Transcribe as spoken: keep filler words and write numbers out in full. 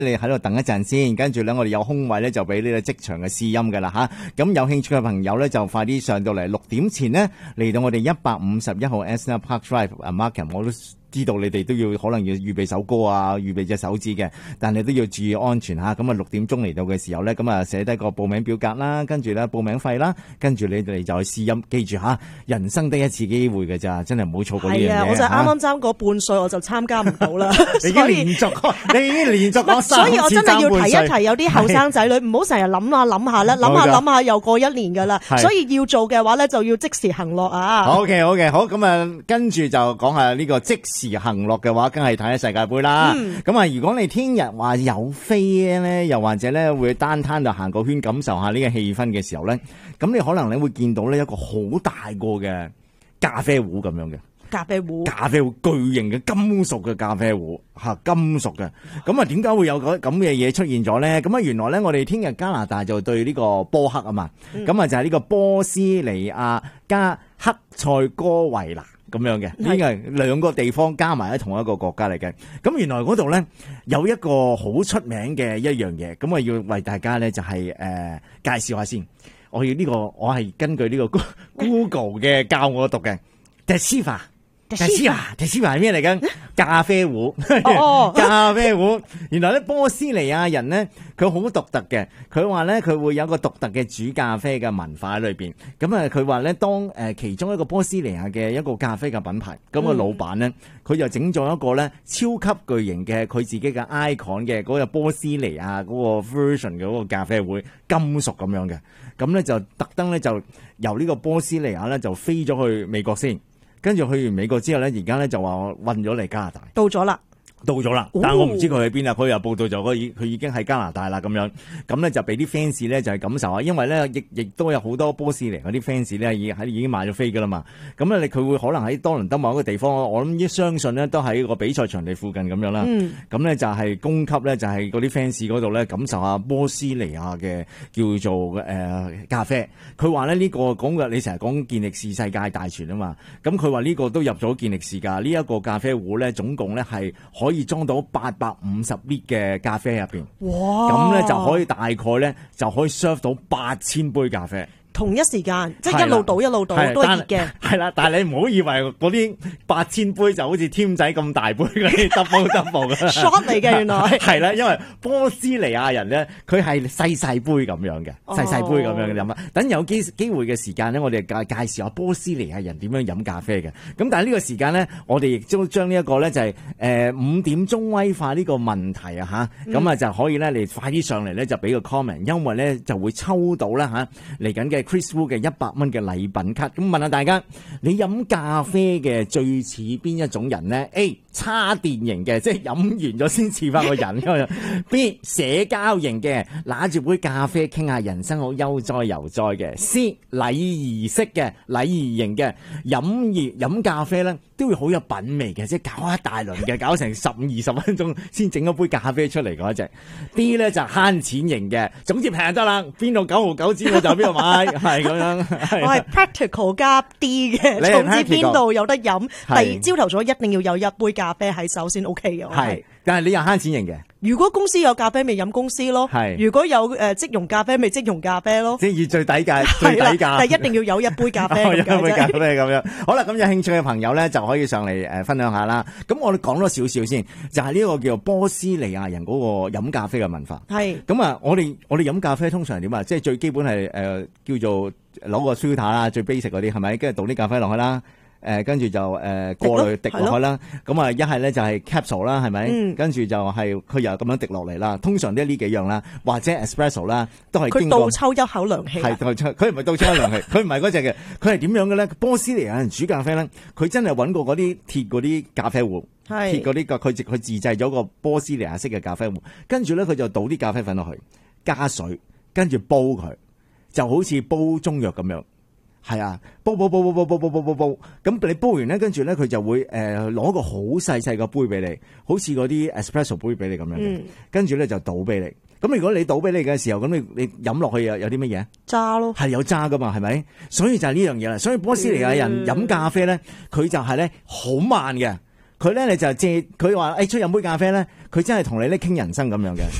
你喺度等一陣先，跟住咧我哋有空位咧就俾呢個即場嘅試音㗎啦吓。咁有興趣嘅朋友咧就快啲上到嚟，六點前呢，嚟到我哋一百五十一號 Asna Park Drive 啊 Markham， 我都知道你哋都要可能要預備首歌啊，預備隻手指嘅，但係都要注意安全吓。咁啊六點鐘嚟到嘅時候咧，咁啊寫低個報名表格啦，跟住咧報名費啦，跟住你哋就去試音。記住吓，人生得一次機會嘅咋，真係唔好錯過呢樣嘢。 係啊，我就啱啱爭嗰半歲我就參加唔到啦。 你已經連續，你已經連續講三次， 所以我真係要提一提有啲後生仔女，唔好成日諗下諗下咧，諗下諗下又過一年噶啦。所以要做嘅話咧，就要即時行樂啊。 好嘅，好嘅，好咁啊，跟住就講下呢個即時行樂嘅話，梗係睇下世界盃啦。咁啊、嗯，如果你聽日話有飛咧，又或者咧會單攤度行個圈，感受下呢個氣氛嘅時候咧，咁你可能你會見到呢一個好大個嘅咖啡壺咁樣嘅。 咖啡壺， 咖啡壺，巨型嘅金屬嘅咖啡壺，吓金屬嘅。咁啊，點解會有咁嘅嘢出現咗咧？咁啊，原來咧，我哋聽日加拿大就對呢個波克啊嘛，咁啊、嗯、就係呢個波斯尼亞加克塞哥維那咁樣嘅，呢個係兩個地方加埋喺同一個國家嚟嘅。咁原來嗰度咧有一個好出名嘅一樣嘢，咁啊要為大家咧就係、是、誒、呃、介紹下先。我要呢、這個，我係根據呢個 Google 嘅教我讀嘅 Tesla。Tesla，Tesla 係咩嚟嘅？咖啡壺， 哦、 咖啡壺。原來咧波斯尼亞人咧，佢好獨特嘅。佢話咧，佢會有個獨特嘅煮咖啡嘅文化喺裏邊。咁啊，佢話咧，當誒其中一個波斯尼亞嘅一個咖啡嘅品牌，咁、個老闆咧，佢就整咗一個咧超級巨型嘅佢自己嘅 icon 嘅嗰個波斯尼亞嗰個 version 嘅嗰個咖啡壺，金屬咁樣嘅。咁咧就特登咧就由呢個波斯尼亞咧就飛咗去美國先。跟住去完美國之後咧，而家咧就話運咗嚟加拿大， 到咗啦。 到咗啦，但係我唔知佢喺邊啊！佢又報道就佢已佢已經喺加拿大啦咁樣，咁咧就俾啲 fans 咧就係感受下，因為咧亦亦都有好多波斯尼嗰啲 fans 咧已喺已經買咗飛噶啦嘛，咁咧佢會可能喺多倫多某一個地方，我諗相信咧都喺個比賽場地附近咁樣啦。咁咧、嗯、就係供給咧就係嗰啲 fans 嗰度咧感受下波斯尼亞嘅叫做誒、呃、咖啡。佢話咧呢個講嘅你成日講健力士世界大全啊嘛，咁佢話呢個都入咗健力士㗎。呢、這、一個咖啡壺咧總共咧係可以可以裝到八百五十 lit 嘅咖啡入邊，哇！咁咧就可以大概咧就可以 serve 到八千杯咖啡。 同一時間，即係一路倒一路倒都係熱嘅。 係啦，但係你唔好以為嗰啲八千杯就好似添仔咁大杯嗰啲 double double 嘅 shot 嚟嘅，原來係啦，因為波斯尼亞人咧，佢係細細杯咁樣嘅，細細杯咁樣嘅飲啊。等有機機會嘅時間咧，我哋介介紹下波斯尼亞人點樣飲咖啡嘅。咁但係呢個時間咧，我哋亦都將呢一個咧就係誒五點鐘威化呢個問題啊吓，咁啊就可以咧你快啲上嚟咧就俾個 comment， 因為咧就會抽到啦吓嚟緊嘅。Chris Wu 嘅一百蚊嘅禮品卡，咁問下大家，你飲咖啡嘅最似邊一種人呢？ A 叉電型嘅，即係飲完咗先似翻個人；B 社交型嘅，拿住杯咖啡傾下人生好悠哉悠哉嘅；C 禮儀式嘅，禮儀型嘅，飲熱飲咖啡咧都會好有品味嘅，即係搞一大輪嘅，搞成十五二十分鐘先整一杯咖啡出嚟嗰隻；D 咧就慳錢型嘅，總之平得啦，邊度九毫九子我就邊度買。係咁樣，我係 practical 加 D 嘅，總之邊度有得飲。第二朝頭早一定要有一杯咖啡喺手先 OK 嘅。 係，但係你又慳錢型嘅。 如果公司有咖啡咪飲公司咯，係。如果有誒即溶咖啡咪即溶咖啡咯。 即係以最底價，最底價。 但係一定要有一杯咖啡。 一杯咖啡咁樣。好啦，咁有興趣嘅朋友咧就可以上嚟誒分享下啦。咁我哋講多少少先，就係呢個叫做波斯尼亞人嗰個飲咖啡嘅文化。係。咁啊，我哋我哋飲咖啡通常係點啊？即係最基本係誒叫做攞個 filter 啦，最 basic 嗰啲係咪？跟住倒啲咖啡落去啦。誒，跟住就誒過濾滴落去啦，咁啊一係咧就係 capsule 啦，係咪？跟住就係佢又咁樣滴落嚟啦。通常都係呢幾樣啦，或者 espresso 啦，都係經過。佢倒抽一口涼氣。係倒抽，佢唔係倒抽一涼氣，佢唔係嗰隻嘅，佢係點樣嘅咧？波斯尼亞人煮咖啡咧，佢真係揾過嗰啲鐵嗰啲咖啡壺，鐵嗰啲佢佢佢自製咗個波斯尼亞式嘅咖啡壺，跟住咧佢就倒啲咖啡粉落去，加水，跟住煲佢，就好似煲中藥咁樣。係啊，煲煲煲煲煲煲煲煲煲煲，咁你煲完咧，跟住咧佢就會誒攞個好細細個杯俾你，好似嗰啲 espresso 杯俾你咁樣嘅，跟住咧就倒俾你。咁如果你倒俾你嘅時候，咁你你飲落去有有啲乜嘢？渣咯，係有渣噶嘛，係咪？所以就係呢樣嘢啦。所以波斯尼亞人飲咖啡咧，佢就係咧好慢嘅。佢咧你就借佢話誒出飲杯咖啡咧， 佢真係同你咧傾人生咁樣嘅。